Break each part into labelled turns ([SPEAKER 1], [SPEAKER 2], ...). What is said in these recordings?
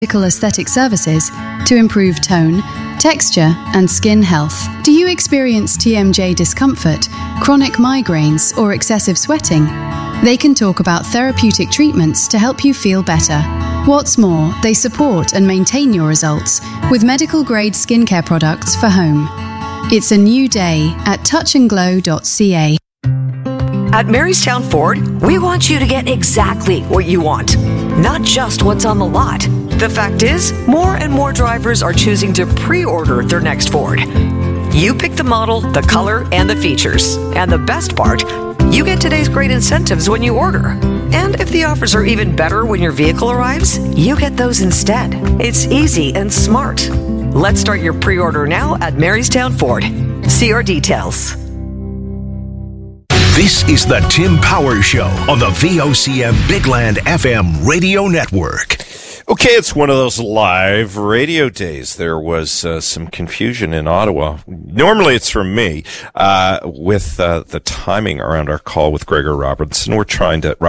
[SPEAKER 1] aesthetic services to improve tone, texture, and skin health. Do you experience TMJ discomfort, chronic migraines, or excessive sweating? They can talk about therapeutic treatments to help you feel better. What's more, they support and maintain your results with medical-grade skincare products for home. It's a new day at touchandglow.ca.
[SPEAKER 2] At Marystown Ford, we want you to get exactly what you want, not just what's on the lot. The fact is, more and more drivers are choosing to pre-order their next Ford. You pick the model, the color, and the features. And the best part, you get today's great incentives when you order. And if the offers are even better when your vehicle arrives, you get those instead. It's easy and smart. Let's start your pre-order now at Marystown Ford. See our details.
[SPEAKER 3] This is the Tim Power Show on the VOCM Bigland FM radio network.
[SPEAKER 4] Okay, it's one of those live radio days. There was some confusion in Ottawa. Normally it's from me with the timing around our call with Gregor Robertson. We're trying to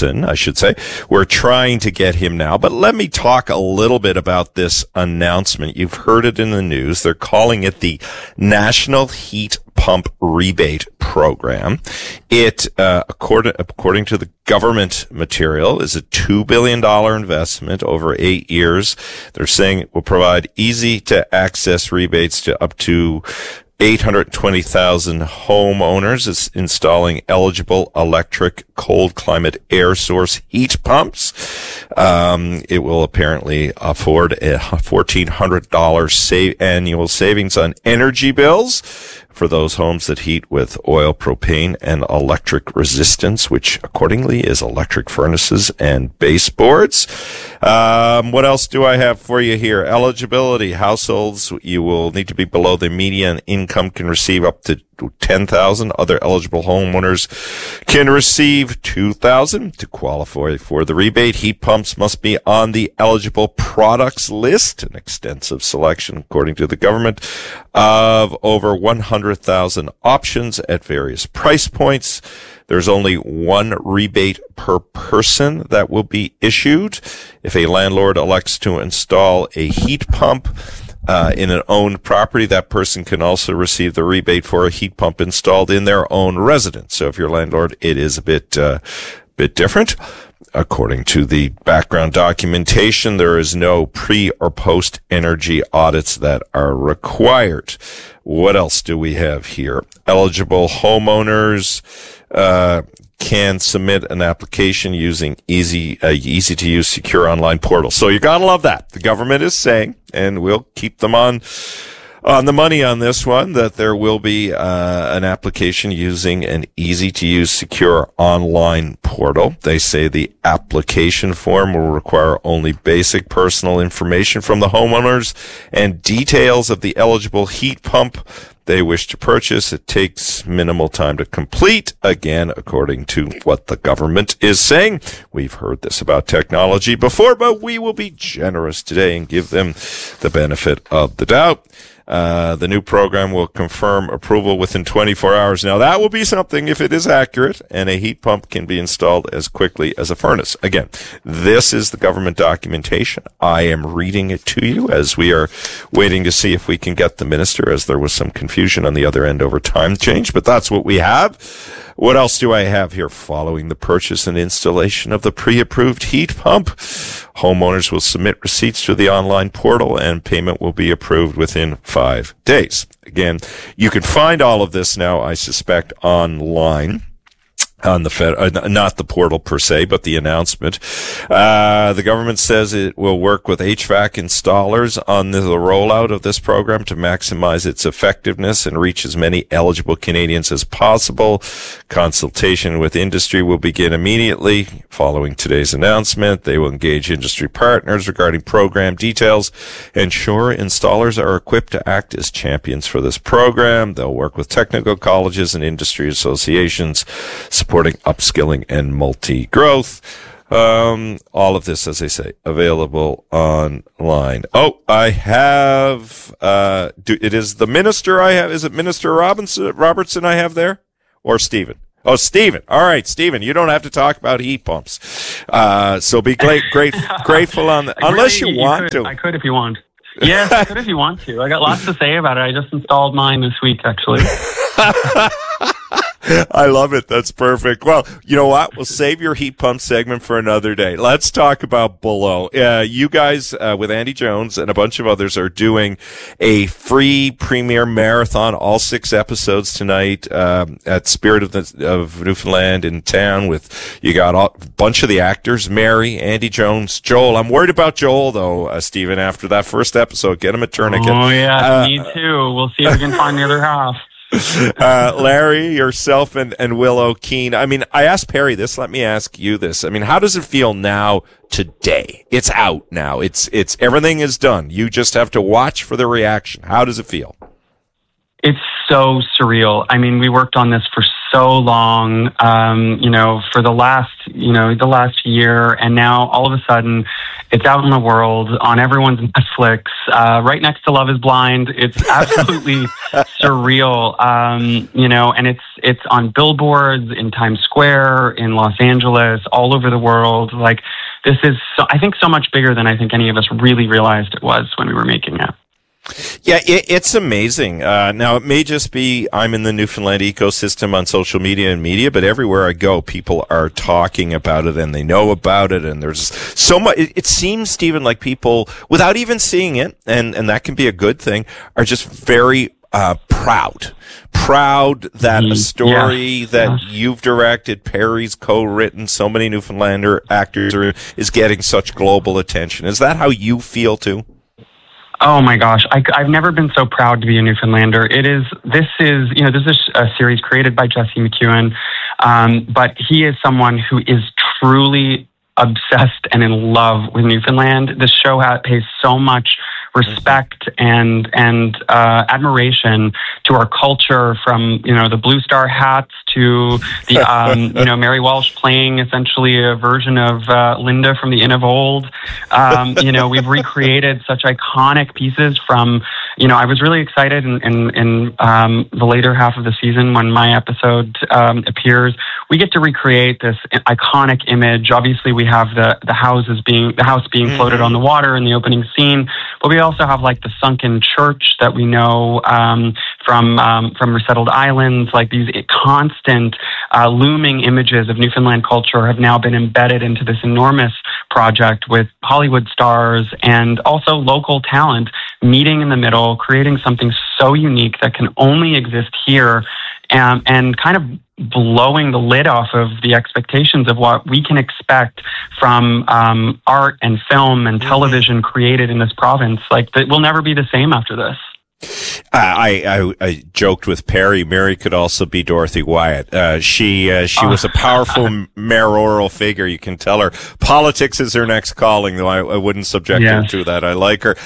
[SPEAKER 4] get him now. But let me talk a little bit about this announcement. You've heard it in the news. They're calling it the National Heat Pump Rebate Program. It, according to the government material, is a $2 billion investment over 8 years. They're saying it will provide easy to access rebates to up to 820,000 homeowners is installing eligible electric cold climate air source heat pumps. It will apparently afford a $1,400 annual savings on energy bills for those homes that heat with oil, propane, and electric resistance, which accordingly is electric furnaces and baseboards. What else do I have for you here? Eligibility. Households, you will need to be below the median income, can receive up to $10,000. Other eligible homeowners can receive $2,000. To qualify for the rebate, heat pumps must be on the eligible products list, an extensive selection, according to the government, of over 100,000 options at various price points. There's only one rebate per person that will be issued. If a landlord elects to install a heat pump in an owned property, that person can also receive the rebate for a heat pump installed in their own residence. So if you're a landlord, it is a bit different. According to the background documentation, there is no pre or post energy audits that are required. What else do we have here? Eligible homeowners can submit an application using easy to use secure online portal. So you gotta love that. The government is saying, and we'll keep them on the money on this one, that there will be an application using an easy to use secure online portal. They say the application form will require only basic personal information from the homeowners and details of the eligible heat pump they wish to purchase. It takes minimal time to complete, again, according to what the government is saying. We've heard this about technology before, but we will be generous today and give them the benefit of the doubt. The new program will confirm approval within 24 hours. Now, that will be something if it is accurate, and a heat pump can be installed as quickly as a furnace. Again, this is the government documentation. I am reading it to you as we are waiting to see if we can get the minister, as there was some confusion on the other end over time change, but that's what we have. What else do I have here? Following the purchase and installation of the pre-approved heat pump, homeowners will submit receipts to the online portal and payment will be approved within 5 days. Again, you can find all of this now, I suspect, online. On the not the portal per se, but the announcement. The government says it will work with HVAC installers on the rollout of this program to maximize its effectiveness and reach as many eligible Canadians as possible. Consultation with industry will begin immediately following today's announcement. They will engage industry partners regarding program details, ensure installers are equipped to act as champions for this program. They'll work with technical colleges and industry associations, supporting upskilling and multi-growth. All of this, as I say, available online. Oh, I have, it is the minister I have. Is it Minister Robertson I have there? Or Stephen? Oh, Stephen. All right, Stephen, you don't have to talk about heat pumps. So be grateful on that. Unless you want to.
[SPEAKER 5] I could if you want. Yes, I could if you want to. I got lots to say about it. I just installed mine this week, actually.
[SPEAKER 4] I love it. That's perfect. Well, you know what? We'll save your heat pump segment for another day. Let's talk about Below. You guys, with Andy Jones and a bunch of others, are doing a free premiere marathon, all 6 episodes tonight, at Spirit of Newfoundland in town with, you got a bunch of the actors, Mary, Andy Jones, Joel. I'm worried about Joel though, Stephen, after that first episode. Get him a tourniquet.
[SPEAKER 5] Oh yeah, me too. We'll see if we can find the other half.
[SPEAKER 4] Larry, yourself, and Willow Keane. I mean, I asked Perry this. Let me ask you this. I mean, how does it feel now today? It's out now. It's everything is done. You just have to watch for the reaction. How does it feel?
[SPEAKER 5] It's so surreal. I mean, we worked on this for so long, for the last year, and now all of a sudden it's out in the world on everyone's Netflix, right next to Love is Blind. It's absolutely surreal, and it's on billboards in Times Square, in Los Angeles, all over the world. Like, this is, I think, so much bigger than I think any of us really realized it was when we were making it.
[SPEAKER 4] Yeah, it's amazing. Now, it may just be I'm in the Newfoundland ecosystem on social media and media, but everywhere I go, people are talking about it and they know about it. And there's so much. It seems, Stephen, like people, without even seeing it, and that can be a good thing, are just very proud that a story that you've directed, Perry's co-written, so many Newfoundlander actors is getting such global attention. Is that how you feel too?
[SPEAKER 5] Oh my gosh, I've never been so proud to be a Newfoundlander. This is a series created by Jesse McEwen, but he is someone who is truly obsessed and in love with Newfoundland. This show pays so much respect and admiration to our culture, from the Blue Star hats to the Mary Walsh playing essentially a version of Linda from the Inn of Old. We've recreated such iconic pieces from. I was really excited in the later half of the season when my episode appears. We get to recreate this iconic image. Obviously, we have the house being floated on the water in the opening scene, but we also have like the sunken church that we know from resettled islands. Like, these constant looming images of Newfoundland culture have now been embedded into this enormous project with Hollywood stars and also local talent meeting in the middle, creating something so unique that can only exist here, and kind of blowing the lid off of the expectations of what we can expect from art and film and television created in this province. Like, that will never be the same after this.
[SPEAKER 4] I joked with Perry. Mary could also be Dorothy Wyatt. She was a powerful mayoral figure. You can tell her politics is her next calling, though I wouldn't subject her to that. I like her.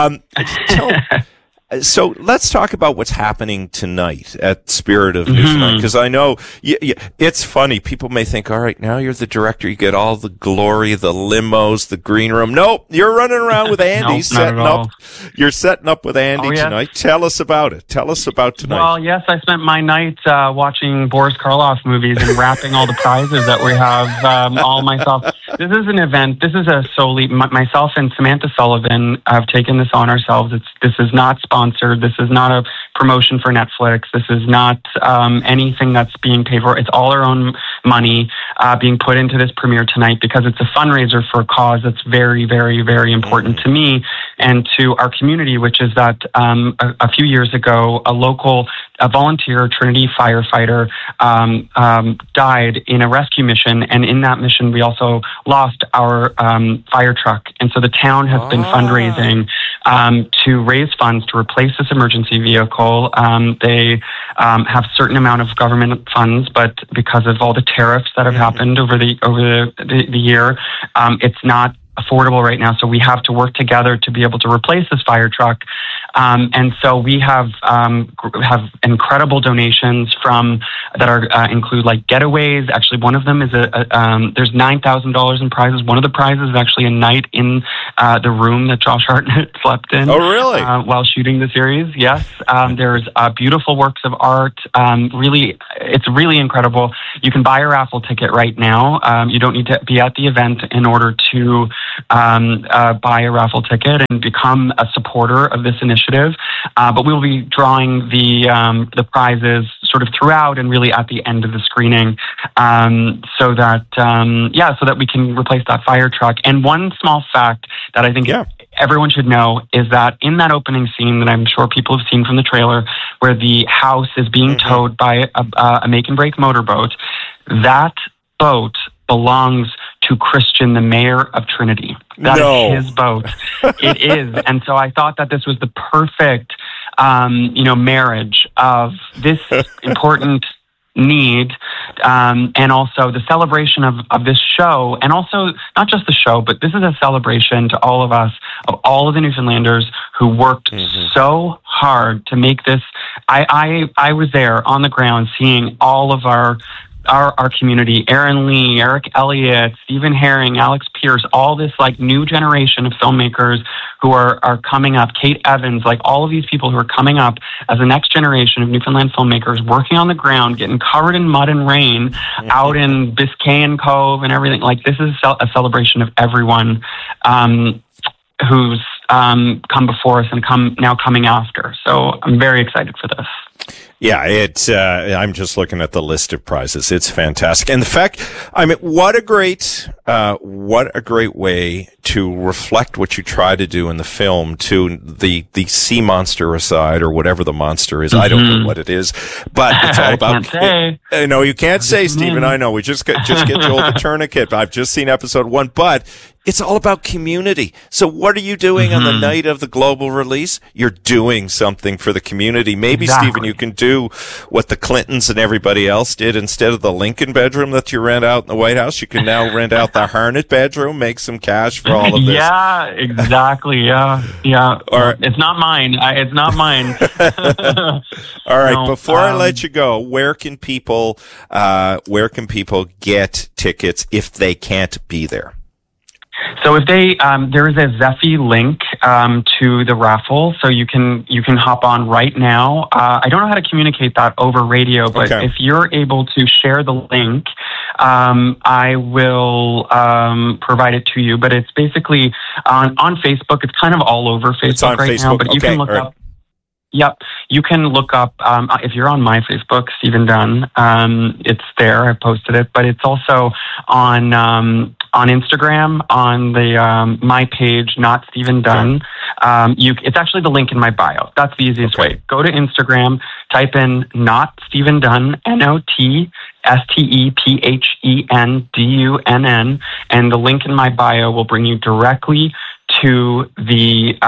[SPEAKER 4] So let's talk about what's happening tonight at Spirit of Newfoundland, because I know it's funny. People may think, all right, now you're the director, you get all the glory, the limos, the green room. No, you're running around with Andy, You're setting up with Andy tonight. Tell us about it. Tell us about tonight.
[SPEAKER 5] Well, yes, I spent my night watching Boris Karloff movies and wrapping all the prizes that we have all myself. This is an event. This is myself and Samantha Sullivan have taken this on ourselves. This is not sponsored. This is not a promotion for Netflix. This is not anything that's being paid for. It's all our own money being put into this premiere tonight, because it's a fundraiser for a cause that's very, very, very important to me and to our community, which is that a few years ago, a volunteer Trinity firefighter died in a rescue mission, and in that mission we also lost our fire truck. And so the town has been fundraising to raise funds to replace this emergency vehicle. They have a certain amount of government funds, but because of all the tariffs that have happened over the year, it's not affordable right now. So we have to work together to be able to replace this fire truck. And so we have incredible donations that include like getaways. Actually, one of them is there's $9,000 in prizes. One of the prizes is actually a night in the room that Josh Hartnett slept in.
[SPEAKER 4] Oh, really?
[SPEAKER 5] While shooting the series, yes. There's beautiful works of art. It's really incredible. You can buy a raffle ticket right now. You don't need to be at the event in order to buy a raffle ticket and become a supporter of this initiative. But we'll be drawing the prizes sort of throughout and really at the end of the screening, so that we can replace that fire truck. And one small fact that I think everyone should know is that in that opening scene that I'm sure people have seen from the trailer, where the house is being towed by a make and break motorboat, that boat belongs to Christian, the mayor of Trinity. That is his boat. It is. And so I thought that this was the perfect, marriage of this important need, and also the celebration of this show, and also not just the show, but this is a celebration to all of us, of all of the Newfoundlanders who worked so hard to make this. I was there on the ground seeing all of our community, Aaron Lee, Eric Elliott, Stephen Herring, Alex Pierce, all this like new generation of filmmakers who are coming up, Kate Evans, like all of these people who are coming up as the next generation of Newfoundland filmmakers working on the ground, getting covered in mud and rain out in Biscayne Cove and everything. Like this is a celebration of everyone who's come before us and coming after. So I'm very excited for this.
[SPEAKER 4] Yeah, I'm just looking at the list of prizes. It's fantastic. And the fact, what a great way to reflect what you try to do in the film to the sea monster aside, or whatever the monster is. I don't know what it is, but it's all about. No, you can't say, Stephen. I know. We just get Joel the Tourniquet. I've just seen episode 1, but it's all about community. So what are you doing on the night of the global release? You're doing something for the community. Maybe, Stephen, you can do what the Clintons and everybody else did. Instead of the Lincoln bedroom that you rent out in the White House, you can now rent out the Harnett bedroom, make some cash for all of this.
[SPEAKER 5] Yeah, exactly. Yeah. Or it's not mine. It's not mine.
[SPEAKER 4] All right. Before I let you go, where can people get tickets if they can't be there?
[SPEAKER 5] So if they, there is a Zeffy link to the raffle, so you can hop on right now. I don't know how to communicate that over radio, but if you're able to share the link, I will provide it to you. But it's basically on Facebook. It's kind of all over Facebook right now, but you can look up. Yep. You can look up, if you're on my Facebook, Stephen Dunn, it's there. I posted it, but it's also on Instagram, on the, my page, Not Stephen Dunn. It's actually the link in my bio. That's the easiest way. Go to Instagram, type in Not Stephen Dunn, NOTSTEPHENDUNN, and the link in my bio will bring you directly to the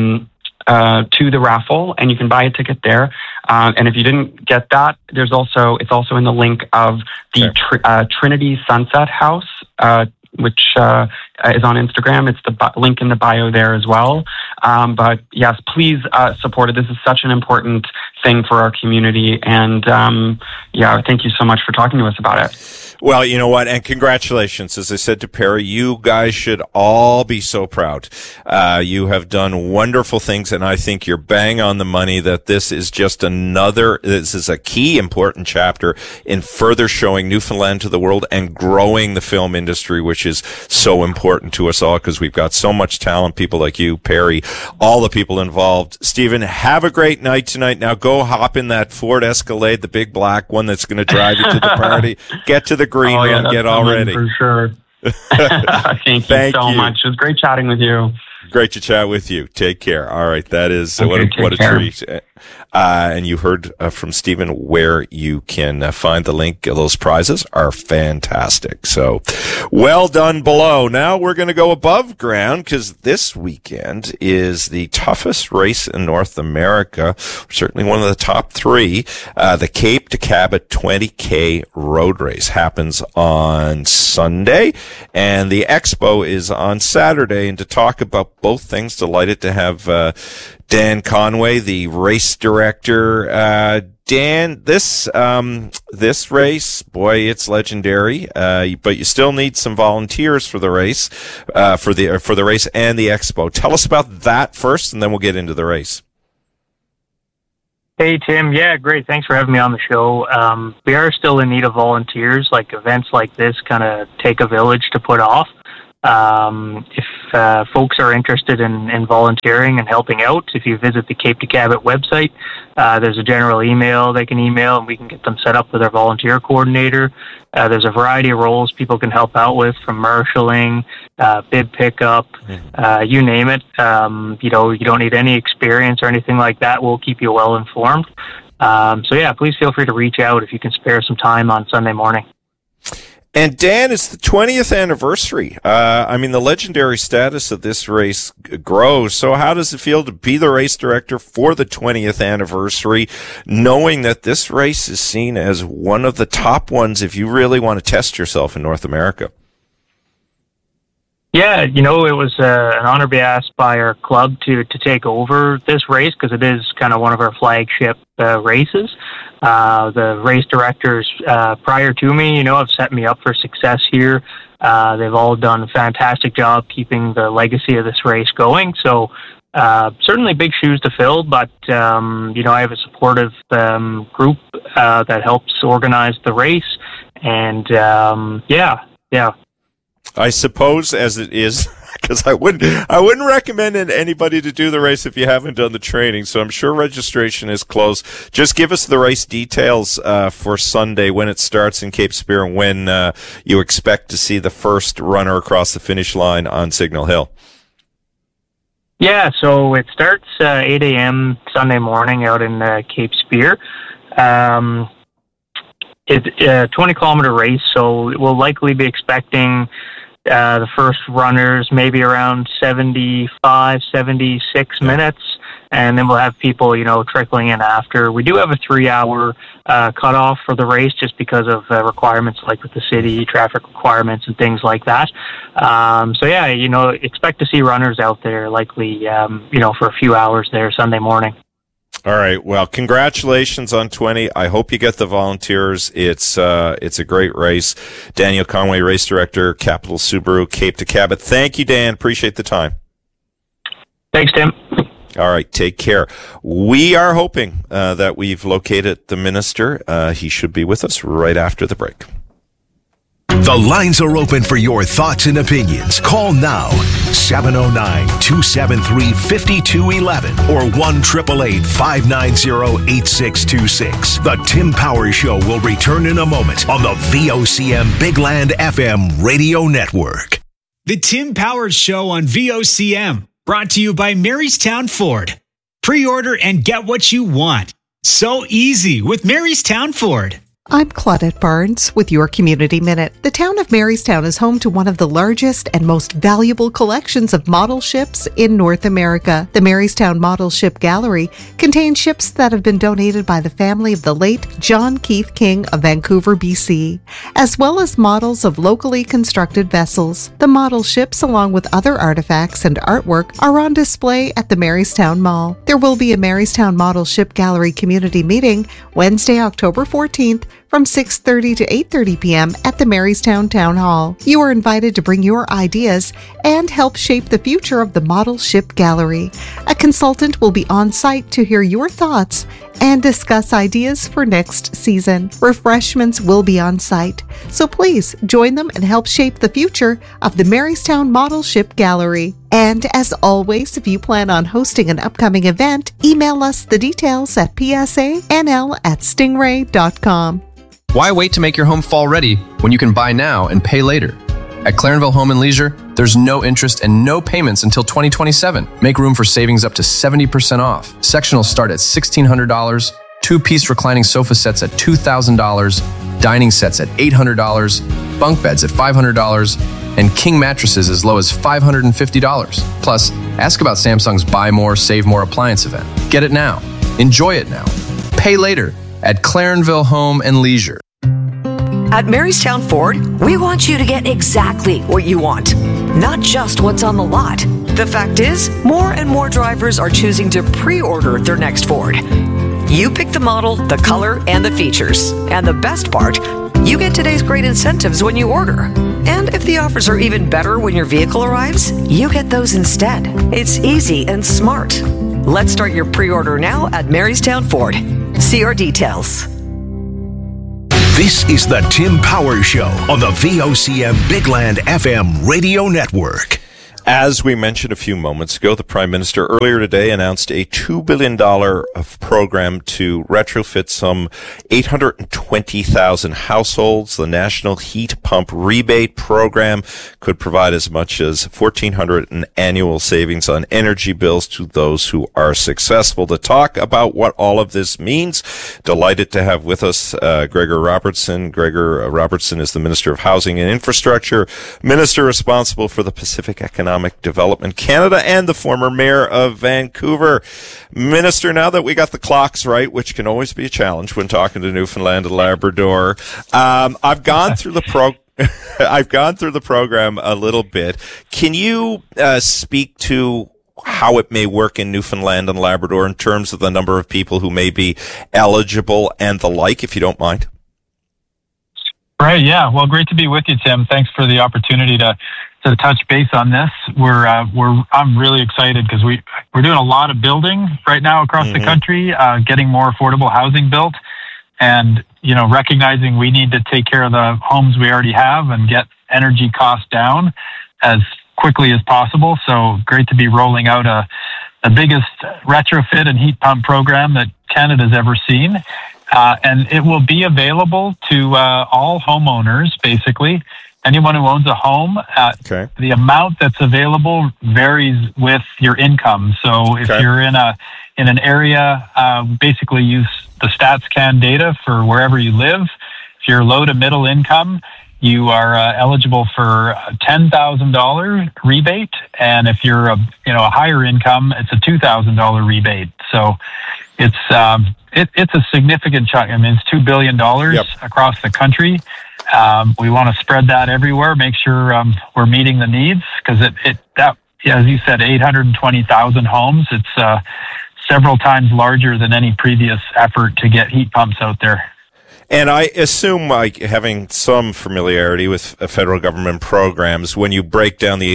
[SPEAKER 5] raffle, and you can buy a ticket there. And if you didn't get that, it's also in the link of the Trinity Sunset House, which is on Instagram. It's the link in the bio there as well. But yes, please support it. This is such an important thing for our community. And thank you so much for talking to us about it.
[SPEAKER 4] Well, you know what? And congratulations. As I said to Perry, you guys should all be so proud. You have done wonderful things, and I think you're bang on the money that this is a key important chapter in further showing Newfoundland to the world and growing the film industry, which is so important to us all because we've got so much talent, people like you, Perry, all the people involved. Stephen, have a great night tonight. Now go hop in that Ford Escalade, the big black one that's going to drive you to the party. Get to the green room, get all ready.
[SPEAKER 5] For sure. Thank you so much. It was great chatting with you.
[SPEAKER 4] Great to chat with you. Take care. All right. That is what a treat. And you heard from Stephen where you can find the link. Those prizes are fantastic. So well done below. Now we're going to go above ground because this weekend is the toughest race in North America. Certainly one of the top three. The Cape to Cabot 20K road race happens on Sunday, and the Expo is on Saturday. And to talk about both things, delighted to have Dan Conway, the race director. Dan, this race, boy, it's legendary. But you still need some volunteers for the race, for the race and the Expo. Tell us about that first, and then we'll get into the race.
[SPEAKER 6] Hey, Tim. Yeah, great. Thanks for having me on the show. We are still in need of volunteers. Like, events like this kind of take a village to put off. If folks are interested in volunteering and helping out, if you visit the Cape to Cabot website, there's a general email they can email, and we can get them set up with our volunteer coordinator. There's a variety of roles people can help out with, from marshalling, bib pickup, you name it. You don't need any experience or anything like that. We'll keep you well informed. So yeah, please feel free to reach out if you can spare some time on Sunday morning.
[SPEAKER 4] And Dan, it's the 20th anniversary. The legendary status of this race grows. So how does it feel to be the race director for the 20th anniversary, knowing that this race is seen as one of the top ones if you really want to test yourself in North America?
[SPEAKER 6] Yeah, it was an honor to be asked by our club to take over this race, because it is kind of one of our flagship races. The race directors prior to me, have set me up for success here. They've all done a fantastic job keeping the legacy of this race going. So certainly big shoes to fill, but I have a supportive group that helps organize the race. And yeah.
[SPEAKER 4] I suppose, as it is, because I wouldn't recommend anybody to do the race if you haven't done the training. So I'm sure registration is closed. Just give us the race details for Sunday, when it starts in Cape Spear, and when you expect to see the first runner across the finish line on Signal Hill.
[SPEAKER 6] Yeah, so it starts 8 a.m. Sunday morning out in Cape Spear. It's a 20-kilometer race, so we'll likely be expecting the first runners maybe around 75, 76 minutes, and then we'll have people, trickling in after. We do have a 3-hour cutoff for the race, just because of requirements like with the city, traffic requirements and things like that. So yeah, expect to see runners out there likely, for a few hours there Sunday morning.
[SPEAKER 4] All right. Well, congratulations on 20. I hope you get the volunteers. It's a great race. Daniel Conway, race director, Capital Subaru, Cape to Cabot. Thank you, Dan. Appreciate the time.
[SPEAKER 6] Thanks, Tim.
[SPEAKER 4] All right. Take care. We are hoping that we've located the minister. He should be with us right after the break.
[SPEAKER 3] The lines are open for your thoughts and opinions. Call now, 709-273-5211 or 1-888-590-8626. The Tim Powers Show will return in a moment on the VOCM Big Land FM radio network.
[SPEAKER 7] The Tim Powers Show on VOCM, brought to you by Marystown Ford. Pre-order and get what you want. So easy with Marystown Ford.
[SPEAKER 8] I'm Claudette Barnes with your Community Minute. The town of Marystown is home to one of the largest and most valuable collections of model ships in North America. The Marystown Model Ship Gallery contains ships that have been donated by the family of the late John Keith King of Vancouver, BC, as well as models of locally constructed vessels. The model ships, along with other artifacts and artwork, are on display at the Marystown Mall. There will be a Marystown Model Ship Gallery community meeting Wednesday, October 14th, from 6:30 to 8:30 p.m. at the Marystown Town Hall. You are invited to bring your ideas and help shape the future of the Model Ship Gallery. A consultant will be on site to hear your thoughts and discuss ideas for next season. Refreshments will be on site, so please join them and help shape the future of the Marystown Model Ship Gallery. And as always, if you plan on hosting an upcoming event, email us the details at psanl@stingray.com.
[SPEAKER 9] Why wait to make your home fall ready when you can buy now and pay later? At Clarenville Home and Leisure, there's no interest and no payments until 2027. Make room for savings up to 70% off. Sectionals start at $1,600, two-piece reclining sofa sets at $2,000, dining sets at $800, bunk beds at $500, and king mattresses as low as $550. Plus, ask about Samsung's Buy More, Save More appliance event. Get it now. Enjoy it now. Pay later at Clarenville Home and Leisure.
[SPEAKER 2] At Marystown Ford, we want you to get exactly what you want, not just what's on the lot. The fact is, more and more drivers are choosing to pre-order their next Ford. You pick the model, the color, and the features. And the best part, you get today's great incentives when you order. And if the offers are even better when your vehicle arrives, you get those instead. It's easy and smart. Let's start your pre-order now at Marystown Ford. See our details.
[SPEAKER 3] This is the Tim Powers Show on the VOCM Bigland FM radio network.
[SPEAKER 4] As we mentioned a few moments ago, the Prime Minister earlier today announced a $2 billion program to retrofit some 820,000 households. The National Heat Pump Rebate Program could provide as much as $1,400 in annual savings on energy bills to those who are successful. To talk about what all of this means, delighted to have with us Gregor Robertson. Gregor Robertson is the Minister of Housing and Infrastructure, Minister responsible for the Pacific Economic Development Canada, and the former mayor of Vancouver. Minister, now that we got the clocks right, which can always be a challenge when talking to Newfoundland and Labrador, I've gone through the program a little bit. Can you speak to how it may work in Newfoundland and Labrador in terms of the number of people who may be eligible and the like, if you don't mind?
[SPEAKER 10] Right, yeah. Well, great to be with you, Tim. Thanks for the opportunity to touch base on this. I'm really excited because we're doing a lot of building right now across the country, getting more affordable housing built, and recognizing we need to take care of the homes we already have and get energy costs down as quickly as possible. So great to be rolling out the biggest retrofit and heat pump program that Canada's ever seen. And it will be available to all homeowners, basically. Anyone who owns a home, the amount that's available varies with your income. So if you're in an area, basically use the StatsCan data for wherever you live. If you're low to middle income, you are eligible for a $10,000 rebate, and if you're a higher income, it's a $2,000 rebate. So it's a significant chunk. I mean, it's $2 billion across the country. We want to spread that everywhere, make sure we're meeting the needs, because as you said, 820,000 homes. It's several times larger than any previous effort to get heat pumps out there.
[SPEAKER 4] And I assume, having some familiarity with federal government programs, when you break down the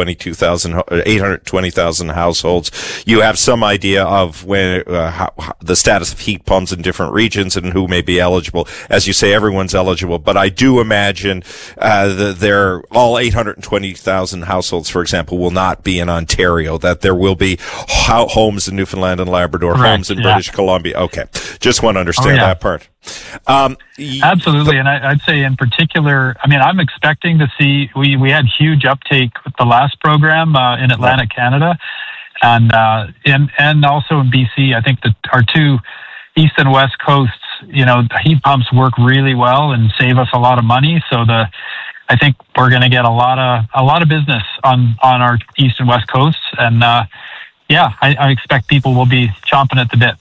[SPEAKER 4] 820,000 households, you have some idea of how the status of heat pumps in different regions and who may be eligible. As you say, everyone's eligible, but I do imagine all 820,000 households, for example, will not be in Ontario. That there will be homes in Newfoundland and Labrador, homes in British Columbia. Okay, just want to understand that part.
[SPEAKER 10] Absolutely, and I'd say in particular, I mean, I'm expecting to see, we had huge uptake with the last program in Atlantic Canada, and also in BC. I think that our two east and west coasts, the heat pumps work really well and save us a lot of money. So I think we're going to get a lot of business on our east and west coasts, and I expect people will be chomping at the bit.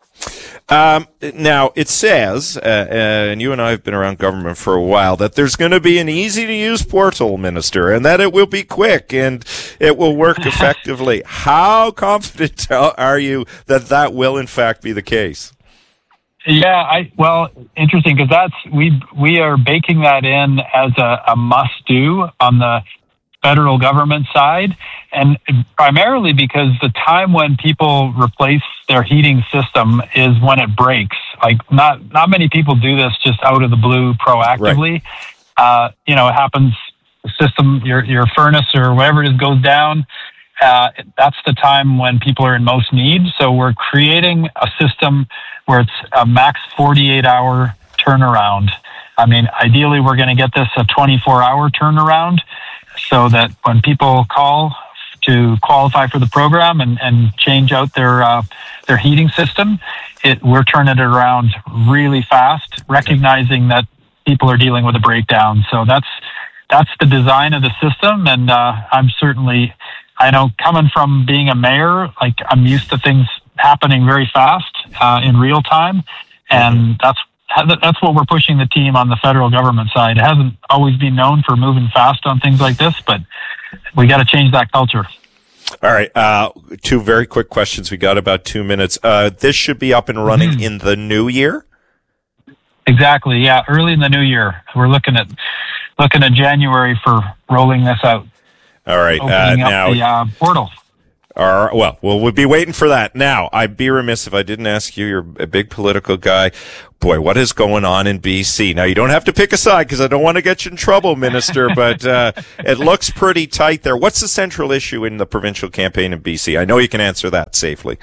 [SPEAKER 4] Now, it says, and you and I have been around government for a while, that there's going to be an easy-to-use portal, Minister, and that it will be quick and it will work effectively. How confident are you that will, in fact, be the case?
[SPEAKER 10] Yeah, interesting, because we are baking that in as a must-do on the federal government side, and primarily because the time when people replace their heating system is when it breaks. Like not many people do this just out of the blue proactively. Right. It happens. The system, your furnace or whatever it is goes down. That's the time when people are in most need. So we're creating a system where it's a max 48-hour turnaround. I mean, ideally, we're going to get this a 24-hour turnaround so that when people call to qualify for the program and change out their heating system, we're turning it around really fast, recognizing that people are dealing with a breakdown. So that's the design of the system, and I know coming from being a mayor, like I'm used to things happening very fast in real time, and that's what we're pushing the team on the federal government side. It hasn't always been known for moving fast on things like this, but we got to change that culture.
[SPEAKER 4] All right. 2 very quick questions. We got about 2 minutes. This should be up and running in the new year?
[SPEAKER 10] Exactly. Yeah. Early in the new year. We're looking at January for rolling this out.
[SPEAKER 4] All right.
[SPEAKER 10] Opening up the portal.
[SPEAKER 4] Well, we'll be waiting for that. Now, I'd be remiss if I didn't ask you. You're a big political guy. Boy, what is going on in BC? Now, you don't have to pick a side because I don't want to get you in trouble, Minister, but it looks pretty tight there. What's the central issue in the provincial campaign in BC? I know you can answer that safely.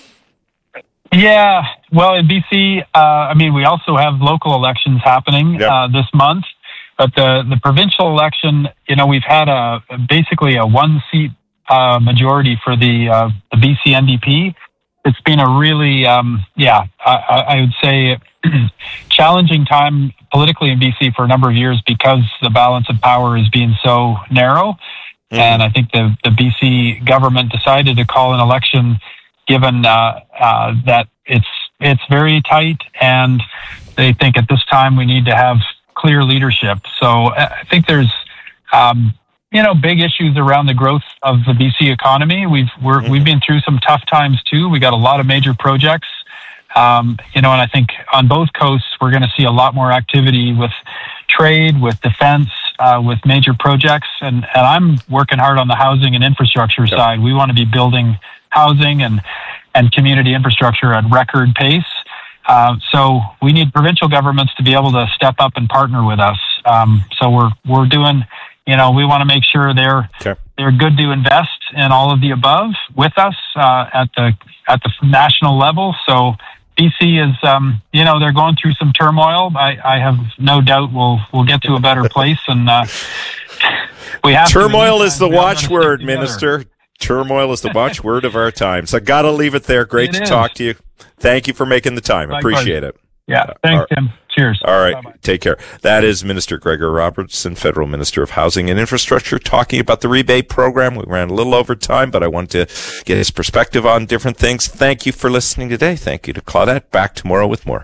[SPEAKER 10] Yeah. Well, in BC, we also have local elections happening this month, but the provincial election, we've had basically a 1-seat majority for the BC NDP. It's been a really, I would say, challenging time politically in BC for a number of years because the balance of power is being so narrow. And I think the BC government decided to call an election given that it's very tight, and they think at this time we need to have clear leadership. So I think there's big issues around the growth of the BC economy. We've been through some tough times too. We got a lot of major projects, and I think on both coasts we're going to see a lot more activity with trade, with defense, with major projects. And I'm working hard on the housing and infrastructure side. We want to be building housing and community infrastructure at record pace. So we need provincial governments to be able to step up and partner with us. So we're doing. We want to make sure they're good to invest in all of the above with us at the national level. So BC is, they're going through some turmoil. I have no doubt we'll get to a better place, and we have.
[SPEAKER 4] Turmoil is the watchword, Minister. Turmoil is the watchword of our times. I got to leave it there. Great to talk to you. Thank you for making the time. Appreciate it.
[SPEAKER 10] Yeah, thanks, Tim. Cheers.
[SPEAKER 4] All right.
[SPEAKER 10] Bye-bye.
[SPEAKER 4] Take care. That is Minister Gregor Robertson, Federal Minister of Housing and Infrastructure, talking about the rebate program. We ran a little over time, but I wanted to get his perspective on different things. Thank you for listening today. Thank you to Claudette. Back tomorrow with more.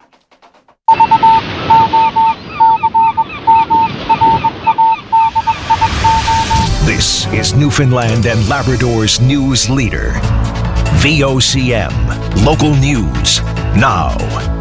[SPEAKER 3] This is Newfoundland and Labrador's news leader. VOCM. Local news now.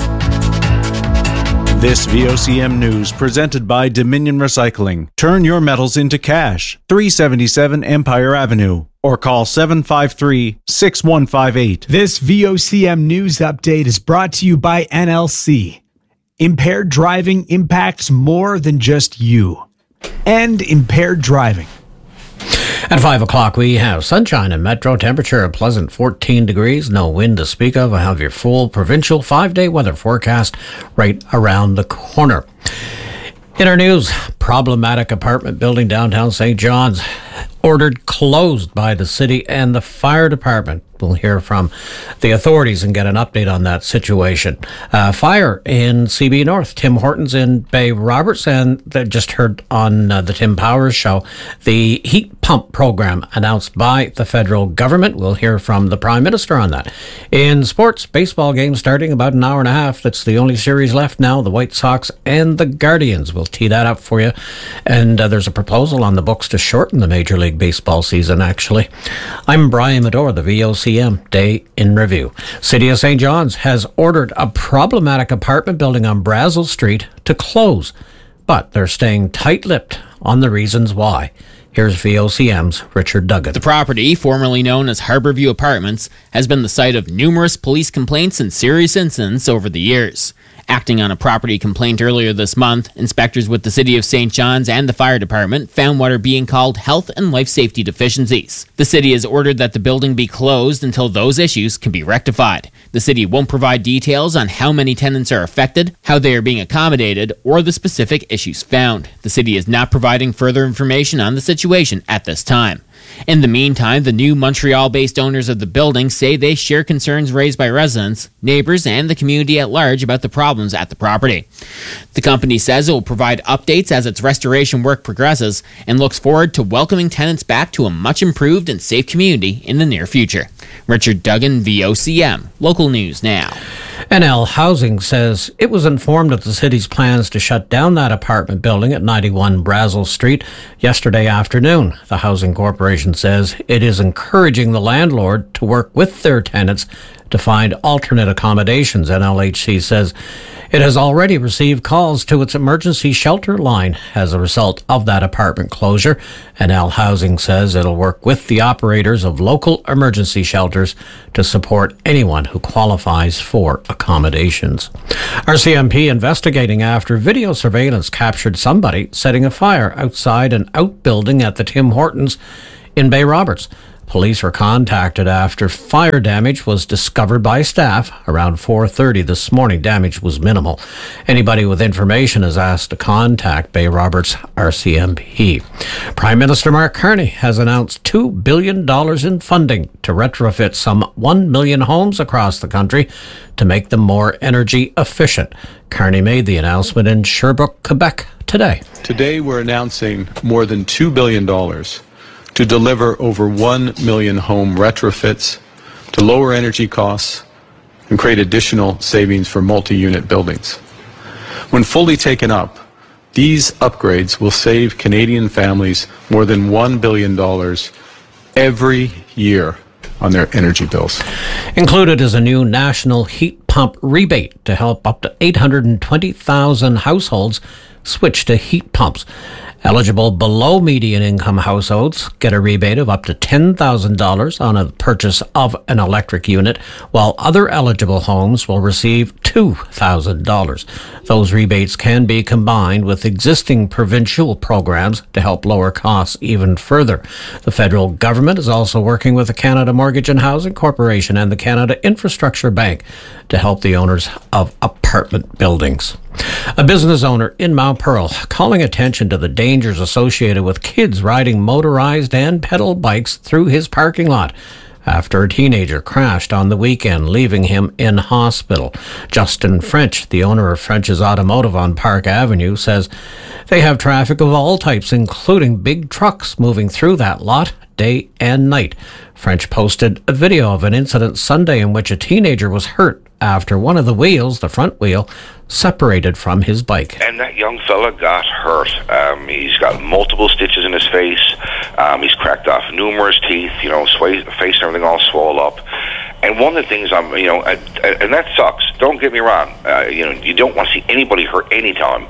[SPEAKER 11] This VOCM news presented by Dominion Recycling. Turn your metals into cash. 377 Empire Avenue. Or call 753-6158.
[SPEAKER 7] This VOCM news update is brought to you by NLC. Impaired driving impacts more than just you. End impaired driving.
[SPEAKER 12] At 5 o'clock, we have sunshine and metro temperature, a pleasant 14 degrees, no wind to speak of. I have your full provincial 5-day weather forecast right around the corner. In our news, problematic apartment building downtown St. John's ordered closed by the city and the fire department. We'll hear from the authorities and get an update on that situation. Fire in CB North. Tim Hortons in Bay Roberts, and they just heard on the Tim Powers show the heat pump program announced by the federal government. We'll hear from the Prime Minister on that. In sports, baseball game starting about an hour and a half. That's the only series left now. The White Sox and the Guardians. We'll tee that up for you. And there's a proposal on the books to shorten the Major League Baseball season, actually. I'm Brian Medore, the VOCM Day in Review. City of St. John's has ordered a problematic apartment building on Brazel Street to close, but they're staying tight-lipped on the reasons why. Here's VOCM's Richard Duggan.
[SPEAKER 13] The property, formerly known as Harborview Apartments, has been the site of numerous police complaints and serious incidents over the years. Acting on a property complaint earlier this month, inspectors with the City of St. John's and the fire department found what are being called health and life safety deficiencies. The city has ordered that the building be closed until those issues can be rectified. The city won't provide details on how many tenants are affected, how they are being accommodated, or the specific issues found. The city is not providing further information on the situation at this time. In the meantime, the new Montreal-based owners of the building say they share concerns raised by residents, neighbors, and the community at large about the problems at the property. The company says it will provide updates as its restoration work progresses and looks forward to welcoming tenants back to a much improved and safe community in the near future. Richard Duggan, VOCM, Local News Now.
[SPEAKER 12] NL Housing says it was informed of the city's plans to shut down that apartment building at 91 Brazil Street yesterday afternoon. The Housing Corporation says it is encouraging the landlord to work with their tenants to find alternate accommodations. NLHC says it has already received calls to its emergency shelter line as a result of that apartment closure. NL Housing says it'll work with the operators of local emergency shelters to support anyone who qualifies for accommodations. RCMP investigating after video surveillance captured somebody setting a fire outside an outbuilding at the Tim Hortons in Bay Roberts. Police were contacted after fire damage was discovered by staff around 4:30 this morning. Damage was minimal. Anybody with information is asked to contact Bay Roberts RCMP. Prime Minister Mark Carney has announced $2 billion in funding to retrofit some 1 million homes across the country to make them more energy efficient. Carney made the announcement in Sherbrooke, Quebec today.
[SPEAKER 14] Today we're announcing more than $2 billion to deliver over 1 million home retrofits to lower energy costs and create additional savings for multi-unit buildings. When fully taken up, these upgrades will save Canadian families more than $1 billion every year on their energy bills.
[SPEAKER 12] Included is a new national heat pump rebate to help up to 820,000 households switch to heat pumps. Eligible below median income households get a rebate of up to $10,000 on a purchase of an electric unit, while other eligible homes will receive $2,000. Those rebates can be combined with existing provincial programs to help lower costs even further. The federal government is also working with the Canada Mortgage and Housing Corporation and the Canada Infrastructure Bank to help the owners of apartment buildings. A business owner in Mount Pearl calling attention to the dangers associated with kids riding motorized and pedal bikes through his parking lot after a teenager crashed on the weekend, leaving him in hospital. Justin French, the owner of French's Automotive on Park Avenue, says they have traffic of all types, including big trucks moving through that lot day and night. French posted a video of an incident Sunday in which a teenager was hurt after one of the wheels, the front wheel, separated from his bike.
[SPEAKER 15] And that young fella got hurt. He's got multiple stitches in his face. He's cracked off numerous teeth, his face and everything all swole up. And one of the things and that sucks. Don't get me wrong. You don't want to see anybody hurt anytime.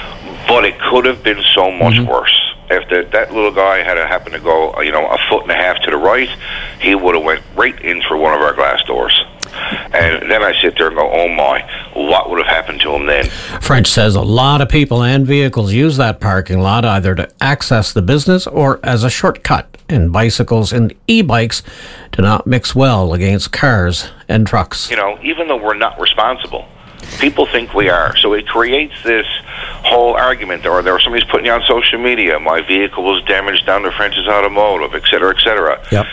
[SPEAKER 15] But it could have been so much worse. If that little guy had happened to go, a foot and a half to the right, he would have went right in through one of our glass doors. And then I sit there and go, oh my, what would have happened to him then?
[SPEAKER 12] French says a lot of people and vehicles use that parking lot either to access the business or as a shortcut, and bicycles and e-bikes do not mix well against cars and trucks.
[SPEAKER 15] Even though we're not responsible, people think we are. So it creates this whole argument, or there somebody's putting on social media, my vehicle was damaged down to French's Automotive, et cetera, et cetera.
[SPEAKER 12] Yep.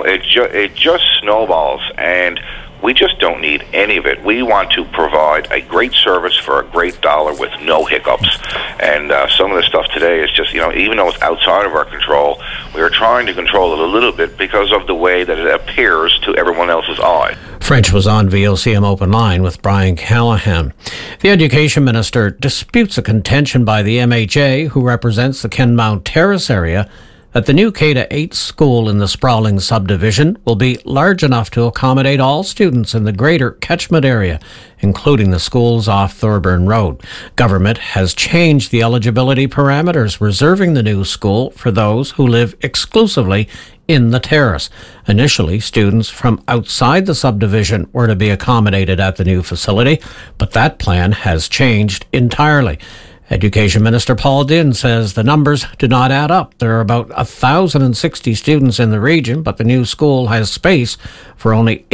[SPEAKER 15] It just snowballs, and we just don't need any of it. We want to provide a great service for a great dollar with no hiccups. And some of the stuff today is just, even though it's outside of our control, we are trying to control it a little bit because of the way that it appears to everyone else's eye.
[SPEAKER 12] French was on VOCM Open Line with Brian Callahan. The Education Minister disputes a contention by the MHA, who represents the Kenmount Terrace area, that the new K-8 school in the sprawling subdivision will be large enough to accommodate all students in the greater catchment area, including the schools off Thorburn Road. Government has changed the eligibility parameters, reserving the new school for those who live exclusively in the terrace. Initially, students from outside the subdivision were to be accommodated at the new facility, but that plan has changed entirely. Education Minister Paul Dinn says the numbers do not add up. There are about 1,060 students in the region, but the new school has space for only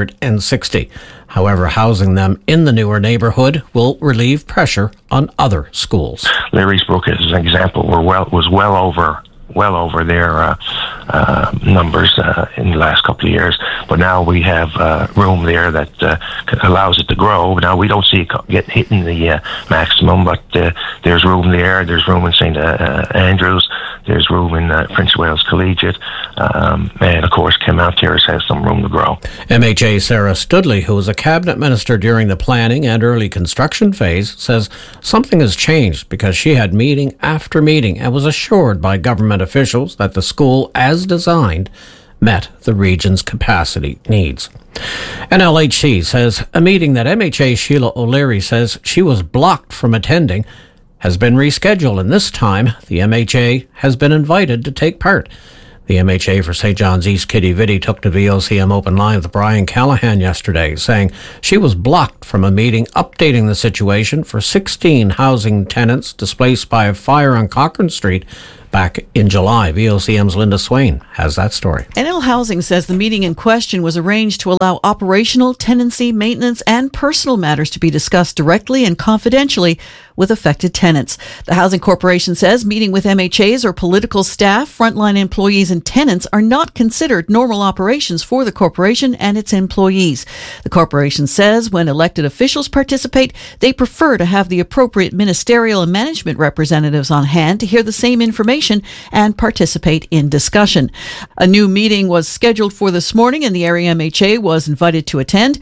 [SPEAKER 12] 860. However, housing them in the newer neighbourhood will relieve pressure on other schools.
[SPEAKER 16] Larry's Brook, as an example, was well over their numbers in the last couple of years. But now we have room there that allows it to grow. Now we don't see it hitting the maximum, but there's room there. There's room in St. Andrews. There's room in Prince of Wales Collegiate. And, of course, Mount Terrace has some room to grow.
[SPEAKER 12] MHA Sarah Studley, who was a cabinet minister during the planning and early construction phase, says something has changed because she had meeting after meeting and was assured by government officials that the school, as designed, met the region's capacity needs. NLHC says a meeting that MHA Sheila O'Leary says she was blocked from attending has been rescheduled, and this time the MHA has been invited to take part. The MHA for St. John's East, Kitty Vitty, took to VOCM Open Line with Brian Callahan yesterday, saying she was blocked from a meeting updating the situation for 16 housing tenants displaced by a fire on Cochrane Street back in July. VOCM's Linda Swain has that story.
[SPEAKER 17] NL Housing says the meeting in question was arranged to allow operational, tenancy, maintenance, and personal matters to be discussed directly and confidentially with affected tenants. The Housing Corporation says meeting with MHAs or political staff, frontline employees, and tenants are not considered normal operations for the corporation and its employees. The corporation says when elected officials participate, they prefer to have the appropriate ministerial and management representatives on hand to hear the same information and participate in discussion. A new meeting was scheduled for this morning and the area MHA was invited to attend.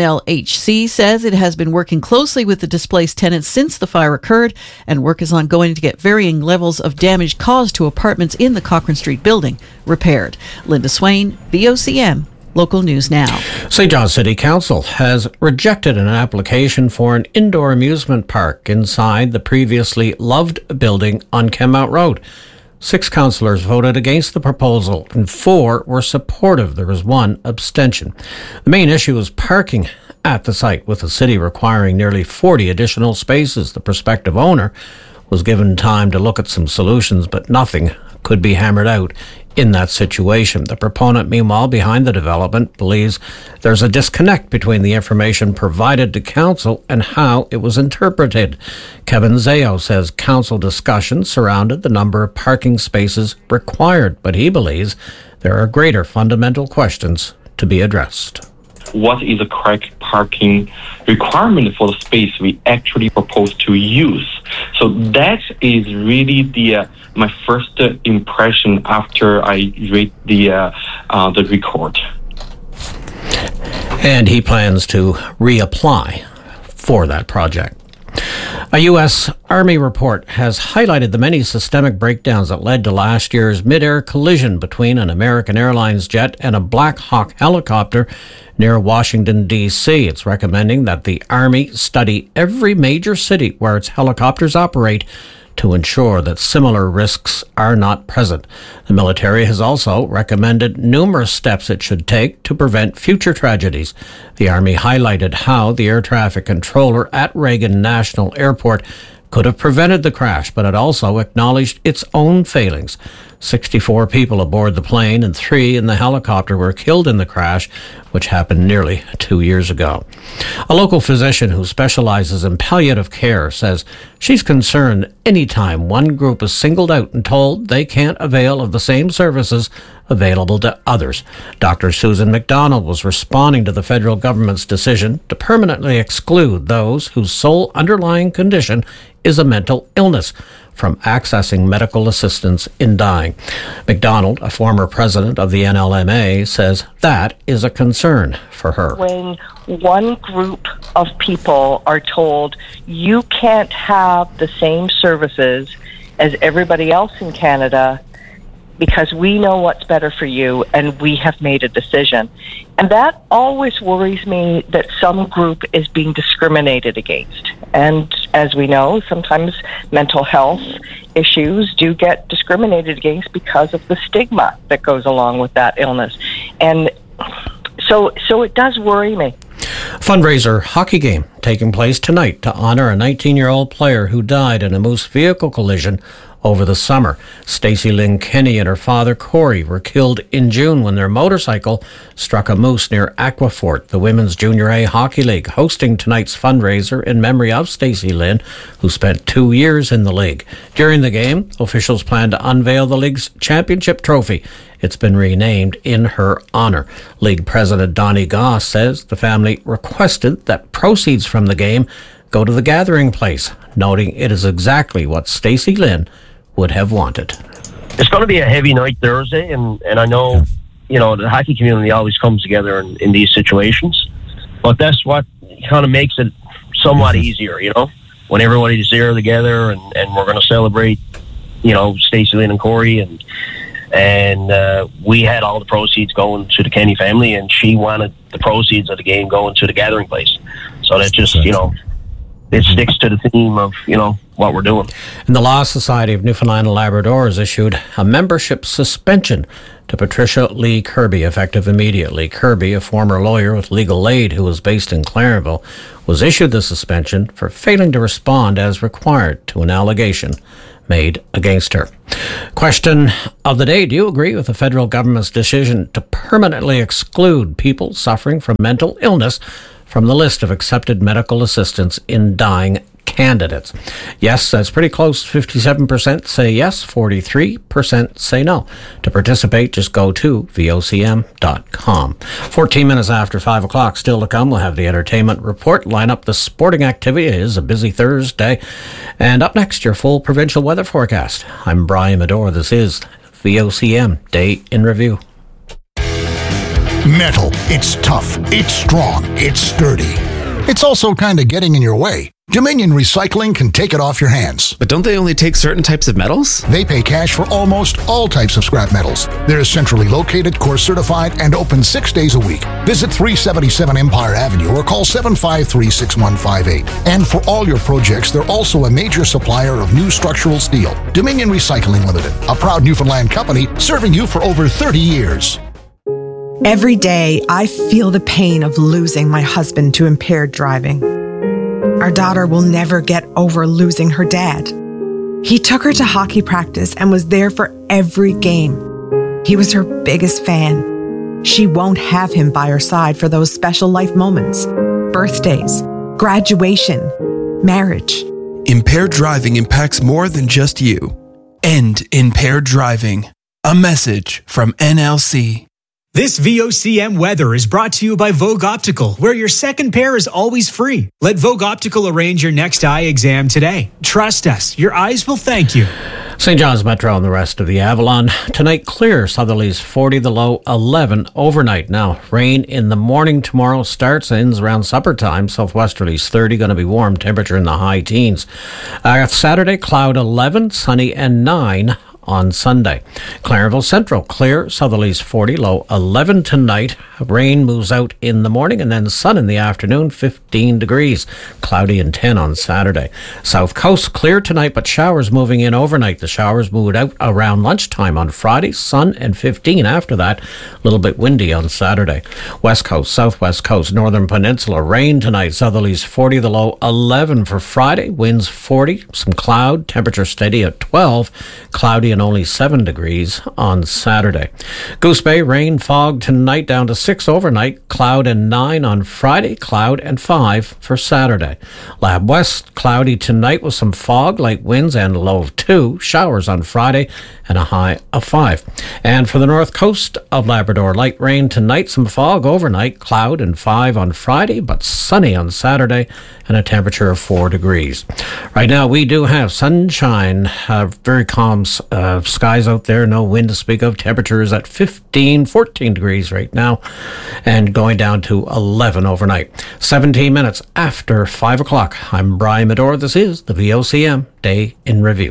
[SPEAKER 17] NLHC says it has been working closely with the displaced tenants since the fire occurred, and work is ongoing to get varying levels of damage caused to apartments in the Cochrane Street building repaired. Linda Swain, VOCM. Local News Now.
[SPEAKER 12] St. John City Council has rejected an application for an indoor amusement park inside the previously loved building on Kenmount Road. 6 councillors voted against the proposal and 4 were supportive. There was 1 abstention. The main issue is parking at the site, with the city requiring nearly 40 additional spaces. The prospective owner was given time to look at some solutions, but nothing could be hammered out in that situation. The proponent, meanwhile, behind the development, believes there's a disconnect between the information provided to council and how it was interpreted. Kevin Zayo says council discussions surrounded the number of parking spaces required, but he believes there are greater fundamental questions to be addressed.
[SPEAKER 18] What is the correct parking requirement for the space we actually propose to use? So that is really my first impression after I read the record.
[SPEAKER 12] And he plans to reapply for that project. A U.S. Army report has highlighted the many systemic breakdowns that led to last year's mid-air collision between an American Airlines jet and a Black Hawk helicopter near Washington, D.C. It's recommending that the Army study every major city where its helicopters operate to ensure that similar risks are not present. The military has also recommended numerous steps it should take to prevent future tragedies. The Army highlighted how the air traffic controller at Reagan National Airport could have prevented the crash, but it also acknowledged its own failings. 64 people aboard the plane and 3 in the helicopter were killed in the crash, which happened nearly 2 years ago. A local physician who specializes in palliative care says she's concerned anytime one group is singled out and told they can't avail of the same services available to others. Dr. Susan McDonald was responding to the federal government's decision to permanently exclude those whose sole underlying condition is a mental illness from accessing medical assistance in dying. McDonald, a former president of the NLMA, says that is a concern for her.
[SPEAKER 19] When one group of people are told you can't have the same services as everybody else in Canada because we know what's better for you and we have made a decision. And that always worries me, that some group is being discriminated against. And as we know, sometimes mental health issues do get discriminated against because of the stigma that goes along with that illness. And so it does worry me.
[SPEAKER 12] Fundraiser hockey game taking place tonight to honor a 19-year-old player who died in a Moose vehicle collision over the summer. Stacey Lynn Kenny and her father Corey were killed in June when their motorcycle struck a moose near Aquafort. The Women's Junior A Hockey League hosting tonight's fundraiser in memory of Stacey Lynn, who spent 2 years in the league. During the game, officials plan to unveil the league's championship trophy. It's been renamed in her honor. League President Donnie Goss says the family requested that proceeds from the game go to the gathering place, noting it is exactly what Stacey Lynn would have wanted.
[SPEAKER 20] It's going to be a heavy night Thursday, and I know, the hockey community always comes together in these situations, but that's what kind of makes it somewhat easier, when everybody's there together and we're going to celebrate, Stacey Lynn and Corey, and we had all the proceeds going to the Kenny family, and she wanted the proceeds of the game going to the gathering place. So that just, it sticks to the theme of, what we're doing.
[SPEAKER 12] And the Law Society of Newfoundland and Labrador has issued a membership suspension to Patricia Lee Kirby, effective immediately. Kirby, a former lawyer with Legal Aid who was based in Clarenville, was issued the suspension for failing to respond as required to an allegation made against her. Question of the day: do you agree with the federal government's decision to permanently exclude people suffering from mental illness from the list of accepted medical assistance in dying candidates? Yes, that's pretty close. 57% say yes, 43% say no. To participate, just go to vocm.com. 14 minutes after 5 o'clock, still to come, we'll have the entertainment report, line up the sporting activity. It is a busy Thursday. And up next, your full provincial weather forecast. I'm Brian Medore. This is VOCM Day in Review.
[SPEAKER 21] Metal. It's tough. It's strong. It's sturdy. It's also kind of getting in your way. Dominion Recycling can take it off your hands.
[SPEAKER 22] But don't they only take certain types of metals?
[SPEAKER 21] They pay cash for almost all types of scrap metals. They're centrally located, course certified, and open 6 days a week. Visit 377 Empire Avenue or call 753-6158. And for all your projects, they're also a major supplier of new structural steel. Dominion Recycling Limited, a proud Newfoundland company serving you for over 30 years.
[SPEAKER 23] Every day, I feel the pain of losing my husband to impaired driving. Our daughter will never get over losing her dad. He took her to hockey practice and was there for every game. He was her biggest fan. She won't have him by her side for those special life moments, birthdays, graduation, marriage.
[SPEAKER 24] Impaired driving impacts more than just you. End impaired driving. A message from NLC.
[SPEAKER 7] This VOCM weather is brought to you by Vogue Optical, where your second pair is always free. Let Vogue Optical arrange your next eye exam today. Trust us, your eyes will thank you.
[SPEAKER 12] St. John's Metro and the rest of the Avalon. Tonight, clear. Southerlies 40, the low 11 overnight. Now, rain in the morning tomorrow, starts, ends around supper time. Southwesterlies 30, going to be warm. Temperature in the high teens. Saturday, cloud 11, sunny and 9 on Sunday. Clarenville Central, clear. Southerlies 40, low 11 tonight. Rain moves out in the morning and then sun in the afternoon, 15 degrees. Cloudy and 10 on Saturday. South Coast, clear tonight, but showers moving in overnight. The showers moved out around lunchtime on Friday. Sun and 15 after that. A little bit windy on Saturday. West Coast, Southwest Coast, Northern Peninsula, rain tonight. Southerlies 40, the low 11 for Friday. Winds 40, some cloud. Temperature steady at 12. Cloudy and only 7 degrees on Saturday. Goose Bay, rain, fog tonight, down to 6 overnight. Cloud and 9 on Friday. Cloud and 5 for Saturday. Lab West, cloudy tonight with some fog, light winds and low of 2. Showers on Friday and a high of 5. And for the north coast of Labrador, light rain tonight, some fog overnight. Cloud and 5 on Friday, but sunny on Saturday and a temperature of 4 degrees. Right now we do have sunshine, very calm skies out there, no wind to speak of. Temperature is at 14 degrees right now and going down to 11 overnight. 17 minutes after 5 o'clock. I'm Brian Medore. This is the VOCM Day in Review.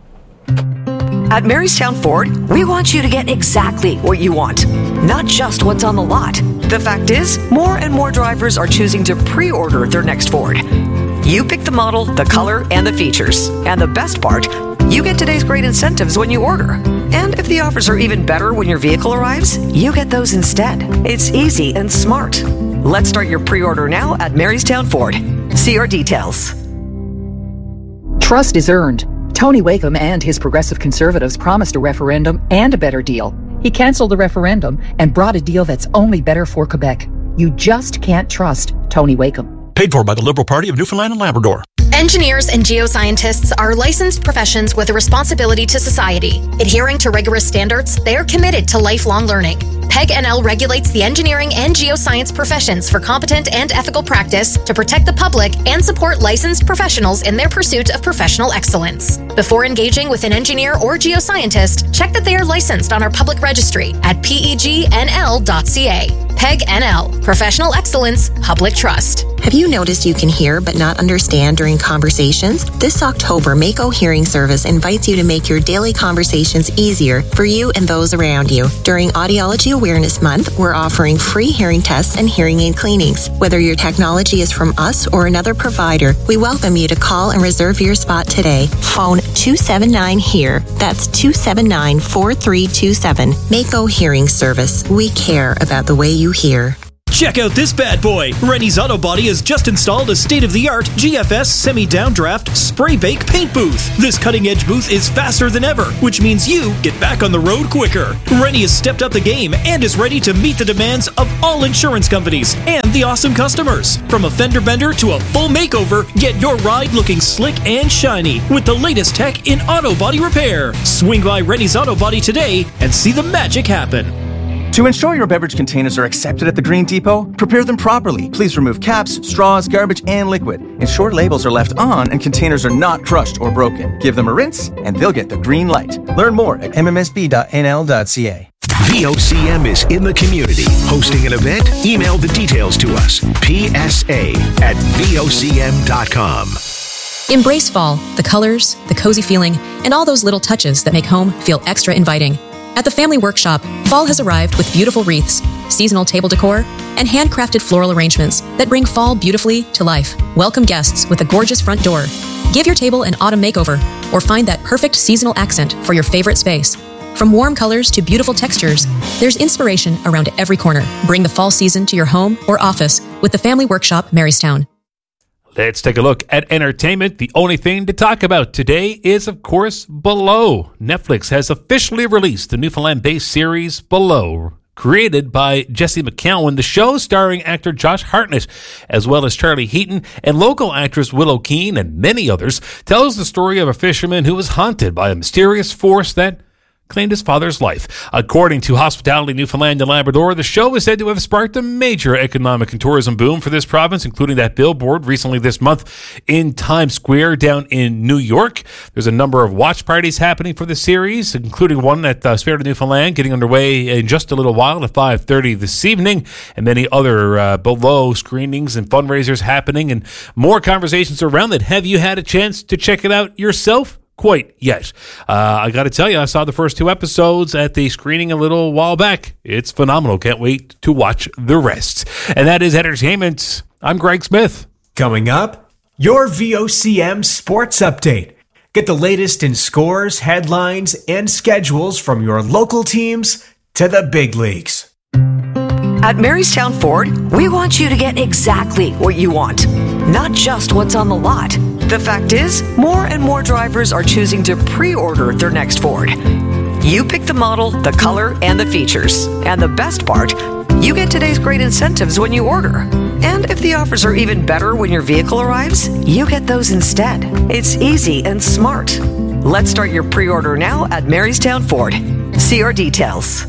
[SPEAKER 2] At Marystown Ford, we want you to get exactly what you want, not just what's on the lot. The fact is, more and more drivers are choosing to pre-order their next Ford. You pick the model, the color, and the features. And the best part, you get today's great incentives when you order. And if the offers are even better when your vehicle arrives, you get those instead. It's easy and smart. Let's start your pre-order now at Marystown Ford. See our details.
[SPEAKER 1] Trust is earned. Tony Wakeham and his progressive conservatives promised a referendum and a better deal. He cancelled the referendum and brought a deal that's only better for Quebec. You just can't trust Tony Wakeham.
[SPEAKER 5] Paid for by the Liberal Party of Newfoundland and Labrador.
[SPEAKER 6] Engineers and geoscientists are licensed professions with a responsibility to society. Adhering to rigorous standards, they are committed to lifelong learning. PEG NL regulates the engineering and geoscience professions for competent and ethical practice to protect the public and support licensed professionals in their pursuit of professional excellence. Before engaging with an engineer or geoscientist, check that they are licensed on our public registry at pegnl.ca. PEG NL, Professional Excellence, Public Trust.
[SPEAKER 8] Have you noticed you can hear but not understand during conversations? This October, Mako Hearing Service invites you to make your daily conversations easier for you and those around you. During Audiology Awareness Month, we're offering free hearing tests and hearing aid cleanings. Whether your technology is from us or another provider, we welcome you to call and reserve your spot today. Phone 279-HEAR. That's 279-4327. Mako Hearing Service. We care about the way you hear.
[SPEAKER 25] Check out this bad boy. Rennie's Auto Body has just installed a state-of-the-art GFS semi-downdraft spray bake paint booth. This cutting-edge booth is faster than ever, which means you get back on the road quicker. Rennie has stepped up the game and is ready to meet the demands of all insurance companies and the awesome customers. From a fender bender to a full makeover, get your ride looking slick and shiny with the latest tech in auto body repair. Swing by Rennie's Auto Body today and see the magic happen.
[SPEAKER 26] To ensure your beverage containers are accepted at the Green Depot, prepare them properly. Please remove caps, straws, garbage, and liquid. Ensure labels are left on and containers are not crushed or broken. Give them a rinse, and they'll get the green light. Learn more at mmsb.nl.ca.
[SPEAKER 3] VOCM is in the community. Hosting an event? Email the details to us. PSA@VOCM.com.
[SPEAKER 27] Embrace fall, the colors, the cozy feeling, and all those little touches that make home feel extra inviting. At the Family Workshop, fall has arrived with beautiful wreaths, seasonal table decor, and handcrafted floral arrangements that bring fall beautifully to life. Welcome guests with a gorgeous front door. Give your table an autumn makeover, or find that perfect seasonal accent for your favorite space. From warm colors to beautiful textures, there's inspiration around every corner. Bring the fall season to your home or office with the Family Workshop, Marystown.
[SPEAKER 28] Let's take a look at entertainment. The only thing to talk about today is, of course, Below. Netflix has officially released the Newfoundland-based series Below, created by Jesse McCowan. The show, starring actor Josh Hartnett, as well as Charlie Heaton and local actress Willow Keane and many others, tells the story of a fisherman who was haunted by a mysterious force that claimed his father's life. According to Hospitality Newfoundland and Labrador, the show is said to have sparked a major economic and tourism boom for this province, including that billboard recently this month in Times Square down in New York. There's a number of watch parties happening for the series, including one at Spirit of Newfoundland getting underway in just a little while at 5:30 this evening, and many other Below screenings and fundraisers happening, and more conversations around it. Have you had a chance to check it out yourself? Quite yet. I got to tell you, I saw the first 2 episodes at the screening a little while back. It's phenomenal. Can't wait to watch the rest. And that is entertainment. I'm Greg Smith.
[SPEAKER 7] Coming up, your VOCM Sports Update. Get the latest in scores, headlines, and schedules from your local teams to the big leagues.
[SPEAKER 2] At Marystown Ford, we want you to get exactly what you want, not just what's on the lot. The fact is, more and more drivers are choosing to pre-order their next Ford. You pick the model, the color, and the features. And the best part, you get today's great incentives when you order. And if the offers are even better when your vehicle arrives, you get those instead. It's easy and smart. Let's start your pre-order now at Marystown Ford. See our details.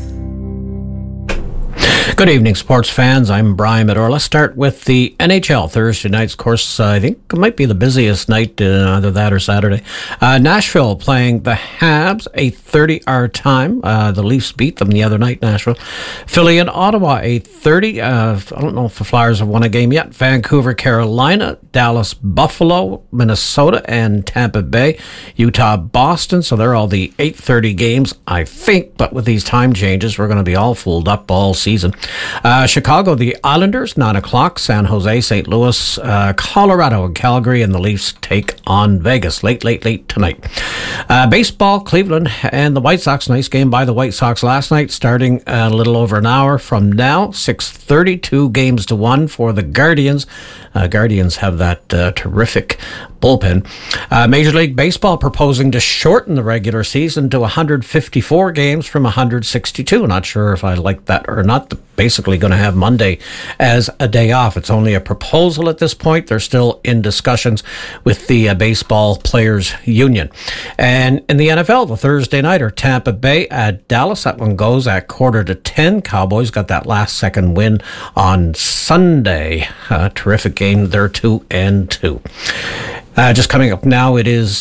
[SPEAKER 12] Good evening, sports fans. I'm Brian Medor. Let's start with the NHL Thursday nights. Of course, I think it might be the busiest night, either that or Saturday. Nashville playing the Habs, 8:30 our time. The Leafs beat them the other night, Nashville. Philly and Ottawa, 8:30. I don't know if the Flyers have won a game yet. Vancouver, Carolina. Dallas, Buffalo. Minnesota and Tampa Bay. Utah, Boston. So they're all the 8:30 games, I think. But with these time changes, we're going to be all fooled up all season. Chicago, the Islanders, 9 o'clock. San Jose, St. Louis, Colorado, and Calgary, and the Leafs take on Vegas late tonight. Baseball, Cleveland and the White Sox. Nice game by the White Sox last night, starting a little over an hour from now. 6:30, 2 games to 1 for the Guardians. Guardians have that terrific bullpen. Major League Baseball proposing to shorten the regular season to 154 games from 162. Not sure if I like that or not. Basically going to have Monday as a day off. It's only a proposal at this point. They're still in discussions with the Baseball Players Union. And in the NFL, the Thursday nighter, Tampa Bay at Dallas. That one goes at 9:45. Cowboys got that last second win on Sunday. Terrific game there, 2-2. Just coming up now, it is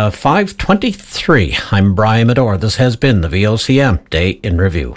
[SPEAKER 12] 5:23. I'm Brian Medore. This has been the VOCM Day in Review.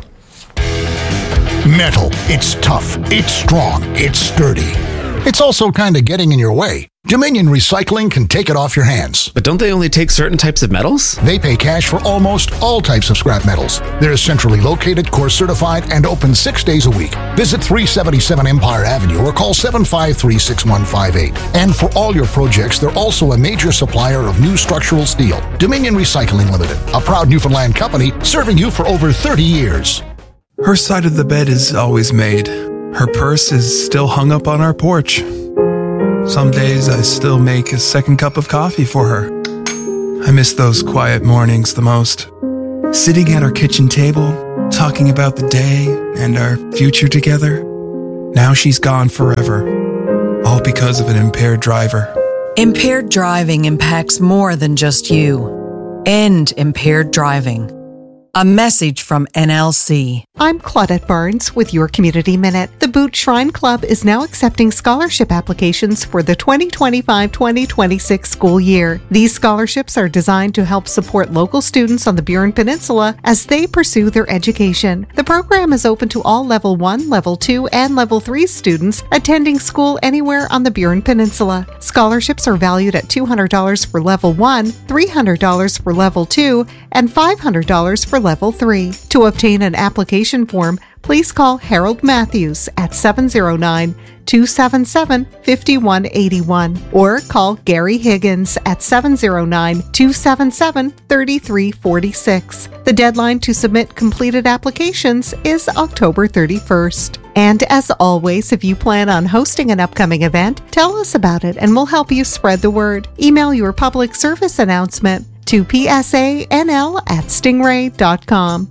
[SPEAKER 21] Metal. It's tough. It's strong. It's sturdy. It's also kind of getting in your way. Dominion Recycling can take it off your hands.
[SPEAKER 22] But don't they only take certain types of metals?
[SPEAKER 21] They pay cash for almost all types of scrap metals. They're centrally located, course certified, and open 6 days a week. Visit 377 Empire Avenue or call 753-6158. And for all your projects, they're also a major supplier of new structural steel. Dominion Recycling Limited, a proud Newfoundland company serving you for over 30 years.
[SPEAKER 24] Her side of the bed is always made. Her purse is still hung up on our porch. Some days I still make a second cup of coffee for her. I miss those quiet mornings the most. Sitting at our kitchen table, talking about the day and our future together. Now she's gone forever, all because of an impaired driver.
[SPEAKER 4] Impaired driving impacts more than just you. End impaired driving. A message from NLC.
[SPEAKER 9] I'm Claudette Barnes with your Community Minute. The Boot Shrine Club is now accepting scholarship applications for the 2025-2026 school year. These scholarships are designed to help support local students on the Burin Peninsula as they pursue their education. The program is open to all Level 1, Level 2, and Level 3 students attending school anywhere on the Burin Peninsula. Scholarships are valued at $200 for Level 1, $300 for Level 2, and $500 for Level 3. To obtain an application form, please call Harold Matthews at 709-277-5181 or call Gary Higgins at 709-277-3346. The deadline to submit completed applications is October 31st. And as always, if you plan on hosting an upcoming event, tell us about it and we'll help you spread the word. Email your public service announcement to psanl@stingray.com.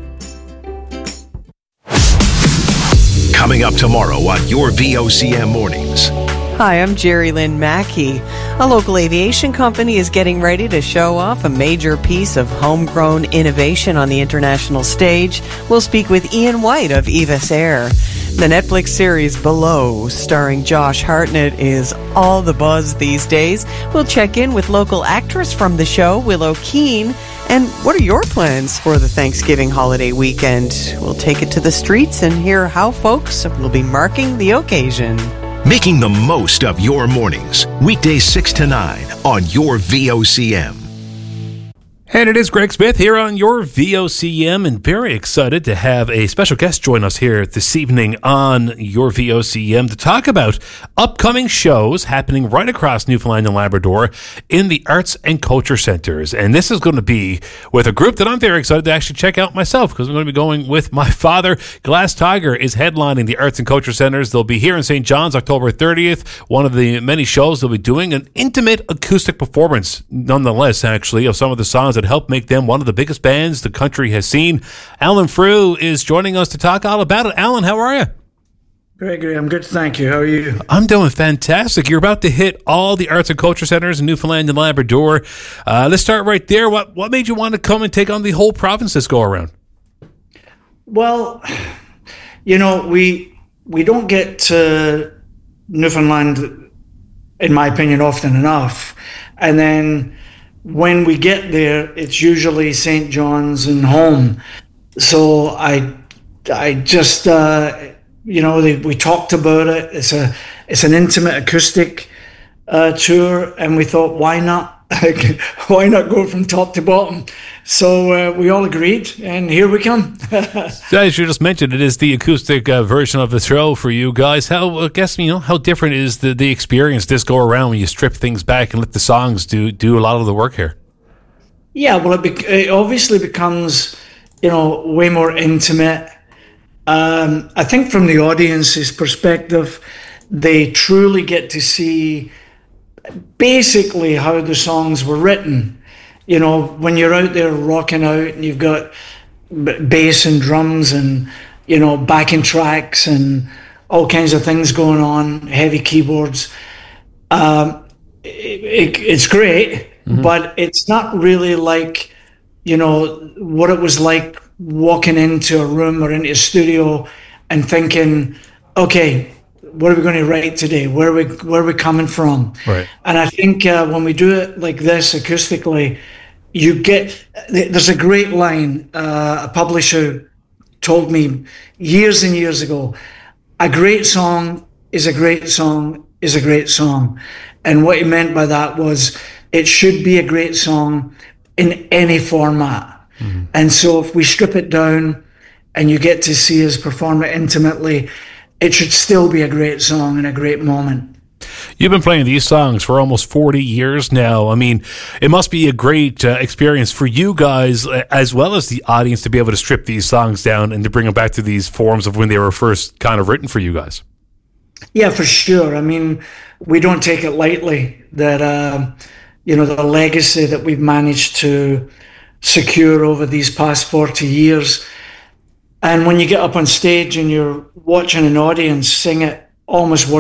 [SPEAKER 3] Coming up tomorrow on your VOCM Mornings.
[SPEAKER 10] Hi, I'm Jerry Lynn Mackey. A local aviation company is getting ready to show off a major piece of homegrown innovation on the international stage. We'll speak with Ian White of Evis Air. The Netflix series Below, starring Josh Hartnett, is all the buzz these days. We'll check in with local actress from the show, Willow Keane. And what are your plans for the Thanksgiving holiday weekend? We'll take it to the streets and hear how folks will be marking the occasion.
[SPEAKER 3] Making the most of your mornings. Weekdays 6 to 9 on your VOCM.
[SPEAKER 28] And it is Greg Smith here on your VOCM, and very excited to have a special guest join us here this evening on your VOCM to talk about upcoming shows happening right across Newfoundland and Labrador in the arts and culture centers. And this is going to be with a group that I'm very excited to actually check out myself, because I'm going to be going with my father. Glass Tiger is headlining the arts and culture centers. They'll be here in St. John's October 30th. One of the many shows they'll be doing, an intimate acoustic performance, nonetheless, actually, of some of the songs that help make them one of the biggest bands the country has seen. Alan Frew is joining us to talk all about it. Alan, how are you?
[SPEAKER 11] Gregory, I'm good, thank you. How are you?
[SPEAKER 28] I'm doing fantastic. You're about to hit all the arts and culture centers in Newfoundland and Labrador. Let's start right there. What made you want to come and take on the whole province this go around?
[SPEAKER 11] Well, you know, we don't get to Newfoundland, in my opinion, often enough. And then when we get there, it's usually St. John's and home. So I just, we talked about it. It's an intimate acoustic tour, and we thought, why not why not go from top to bottom? So we all agreed, and here we come.
[SPEAKER 28] As you just mentioned, it is the acoustic version of the show for you guys. How different is the experience this go around when you strip things back and let the songs do a lot of the work here?
[SPEAKER 11] Yeah, well, it obviously becomes, way more intimate. I think from the audience's perspective, they truly get to see basically how the songs were written. When you're out there rocking out and you've got bass and drums and, backing tracks and all kinds of things going on, heavy keyboards, it's great, but it's not really like, what it was like walking into a room or into a studio and thinking, okay, what are we going to write today? Where are we coming from?
[SPEAKER 28] Right.
[SPEAKER 11] And I think when we do it like this acoustically, there's a great line a publisher told me years and years ago: a great song is a great song is a great song. And what he meant by that was it should be a great song in any format. And so if we strip it down and you get to see us perform it intimately, it should still be a great song and a great moment.
[SPEAKER 28] You've been playing these songs for almost 40 years now. I mean, it must be a great experience for you guys as well as the audience to be able to strip these songs down and to bring them back to these forms of when they were first kind of written for you guys.
[SPEAKER 11] Yeah, for sure. I mean, we don't take it lightly that, the legacy that we've managed to secure over these past 40 years. And when you get up on stage and you're watching an audience sing it almost word